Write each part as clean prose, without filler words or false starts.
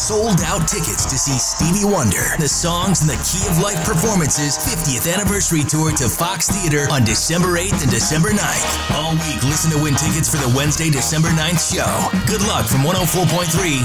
sold-out tickets to see Stevie Wonder, the Songs and the Key of Life Performances 50th Anniversary Tour to Fox Theater on December 8th and December 9th. All week, listen to win tickets for the Wednesday, December 9th show. Good luck from 104.3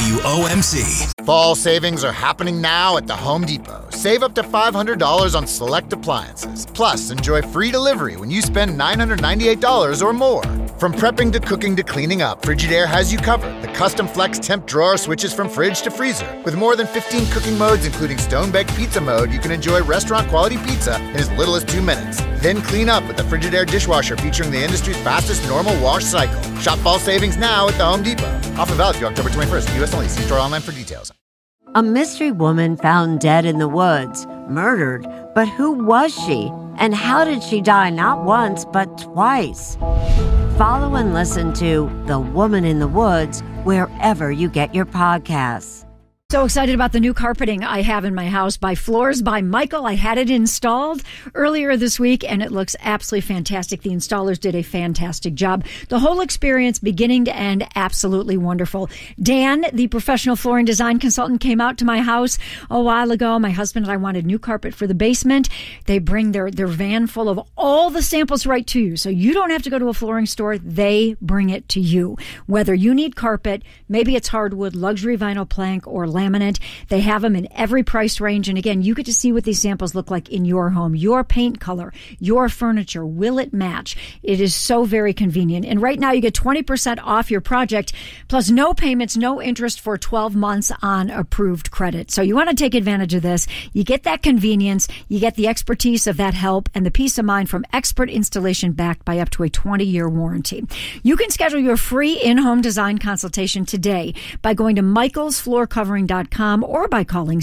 WOMC. Fall savings are happening now at the Home Depot. Save up to $500 on select appliances. Plus, enjoy free delivery when you spend $998 or more. From prepping to cooking to cleaning up, Frigidaire has you covered. The custom flex temp drawer switches from fridge to freezer. With more than 15 cooking modes, including stone-baked pizza mode, you can enjoy restaurant-quality pizza in as little as 2 minutes. Then clean up with the Frigidaire dishwasher featuring the industry's fastest normal wash cycle. Shop fall savings now at the Home Depot. Offer valid through October 21st. U.S. only. See store online for details. A mystery woman found dead in the woods, murdered. But who was she? And how did she die not once, but twice? Follow and listen to The Woman in the Woods wherever you get your podcasts. So excited about the new carpeting I have in my house by Floors by Michael. I had it installed earlier this week, and it looks absolutely fantastic. The installers did a fantastic job. The whole experience, beginning to end, absolutely wonderful. Dan, the professional flooring design consultant, came out to my house a while ago. My husband and I wanted new carpet for the basement. They bring their van full of all the samples right to you. So you don't have to go to a flooring store. They bring it to you. Whether you need carpet, maybe it's hardwood, luxury vinyl plank, or laminate. They have them in every price range. And again, you get to see what these samples look like in your home, your paint color, your furniture. Will it match? It is so very convenient. And right now you get 20% off your project, plus no payments, no interest for 12 months on approved credit. So you want to take advantage of this. You get that convenience, you get the expertise of that help, and the peace of mind from expert installation backed by up to a 20-year warranty. You can schedule your free in-home design consultation today by going to michaelsfloorcovering.com or by calling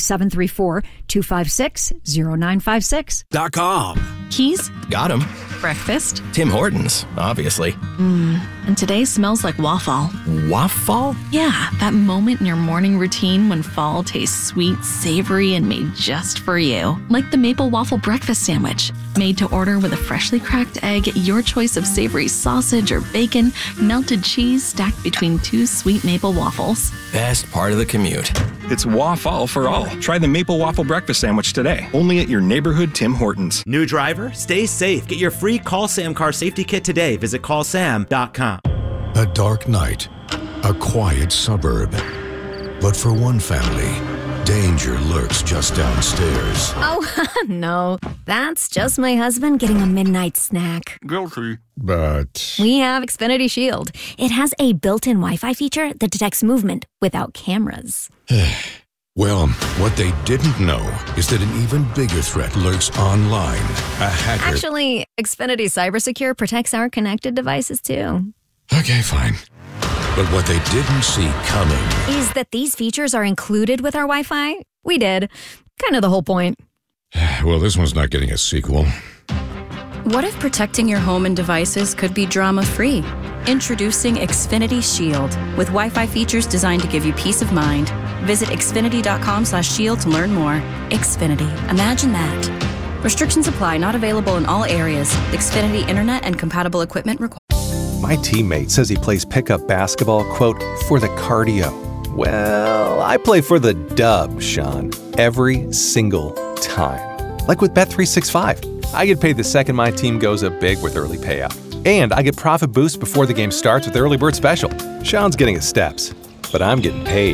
734-256-0956. Keys? Got him. Breakfast? Tim Hortons, obviously. And today smells like waffle. Waffle? Yeah, that moment in your morning routine when fall tastes sweet, savory, and made just for you. Like the maple waffle breakfast sandwich. Made to order with a freshly cracked egg, your choice of savory sausage or bacon, melted cheese stacked between 2 sweet maple waffles. Best part of the commute. It's waffle for all. Try the maple waffle breakfast sandwich today. Only at your neighborhood Tim Hortons. New driver? Stay safe. Get your free Call Sam car safety kit today. Visit callsam.com. A dark night. A quiet suburb. But for one family, danger lurks just downstairs. Oh, no. That's just my husband getting a midnight snack. Guilty. But We have Xfinity Shield. It has a built-in Wi-Fi feature that detects movement without cameras. well, what they didn't know is that an even bigger threat lurks online. A hacker. Actually, Xfinity CyberSecure protects our connected devices, too. Okay, fine. But what they didn't see coming is that these features are included with our Wi-Fi. We did. Kind of the whole point. Well, this one's not getting a sequel. What if protecting your home and devices could be drama-free? Introducing Xfinity Shield with Wi-Fi features designed to give you peace of mind. Visit xfinity.com/shield to learn more. Xfinity. Imagine that. Restrictions apply. Not available in all areas. Xfinity Internet and compatible equipment required. My teammate says he plays pickup basketball, quote, for the cardio. Well, I play for the dub, Sean, every single time. Like with Bet365. I get paid the second my team goes up big with early payout. And I get profit boosts before the game starts with Early Bird Special. Sean's getting his steps, but I'm getting paid.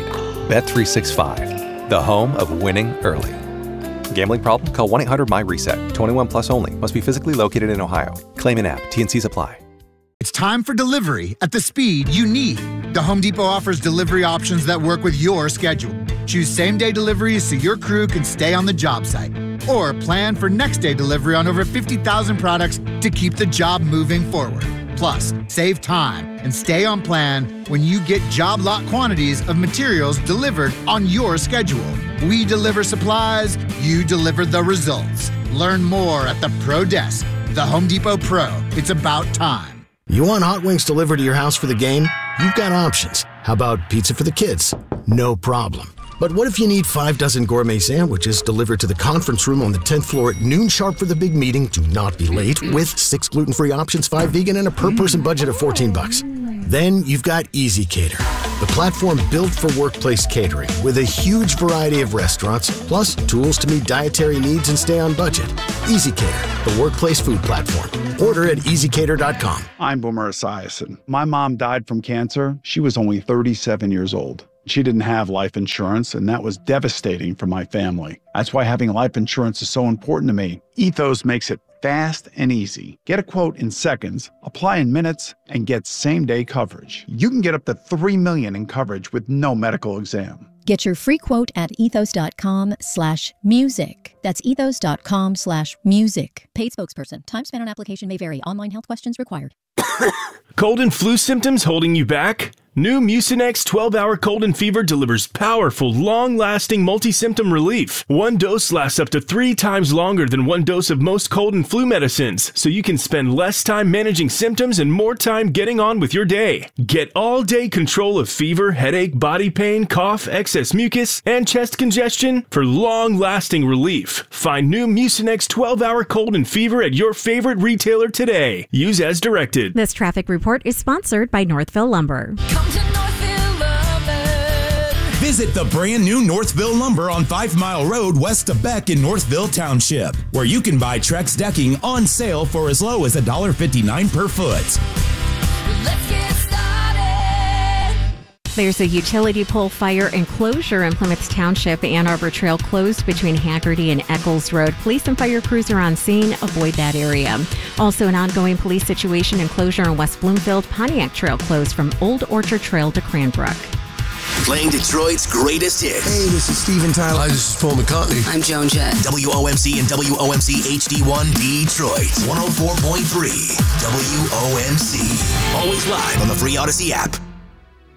Bet365, the home of winning early. Gambling problem? Call 1-800-MY-RESET. 21 plus only. Must be physically located in Ohio. Claim in app. T&Cs apply. It's time for delivery at the speed you need. The Home Depot offers delivery options that work with your schedule. Choose same-day deliveries so your crew can stay on the job site. Or plan for next-day delivery on over 50,000 products to keep the job moving forward. Plus, save time and stay on plan when you get job lot quantities of materials delivered on your schedule. We deliver supplies, you deliver the results. Learn more at the Pro Desk. The Home Depot Pro. It's about time. You want hot wings delivered to your house for the game? You've got options. How about pizza for the kids? No problem. But what if you need 5 dozen gourmet sandwiches delivered to the conference room on the 10th floor at noon sharp for the big meeting? Do not be late. With 6 gluten-free options, 5 vegan, and a per-person budget of $14. Then you've got Easy Cater. the platform built for workplace catering with a huge variety of restaurants, plus tools to meet dietary needs and stay on budget. EasyCater, the workplace food platform. Order at easycater.com. I'm Boomer Esiason. My mom died from cancer. She was only 37 years old. She didn't have life insurance, and that was devastating for my family. That's why having life insurance is so important to me. Ethos makes it fast and easy. Get a quote in seconds, apply in minutes, and get same-day coverage. You can get up to $3 million in coverage with no medical exam. Get your free quote at ethos.com/music. That's ethos.com/music. Paid spokesperson. Time spent on application may vary. Online health questions required. Cold and flu symptoms holding you back? New Mucinex 12-hour cold and fever delivers powerful, long-lasting multi-symptom relief. One dose lasts up to 3 times longer than one dose of most cold and flu medicines, so you can spend less time managing symptoms and more time getting on with your day. Get all-day control of fever, headache, body pain, cough, excess mucus, and chest congestion for long-lasting relief. Find new Mucinex 12-hour cold and fever at your favorite retailer today. Use as directed. This traffic report is sponsored by Northville Lumber. Visit the brand new Northville Lumber on 5 Mile Road west of Beck in Northville Township, where you can buy Trex decking on sale for as low as $1.59 per foot. Let's get started. There's a utility pole fire enclosure in Plymouth Township. Ann Arbor Trail closed between Haggerty and Eccles Road. Police and fire crews are on scene. Avoid that area. Also, an ongoing police situation enclosure in West Bloomfield. Pontiac Trail closed from Old Orchard Trail to Cranbrook. Playing Detroit's greatest hits. Hey, this is Steven Tyler. Hi, this is Paul McCartney. I'm Joan Jett. WOMC and WOMC HD1 Detroit. 104.3 WOMC. Always live on the free Odyssey app.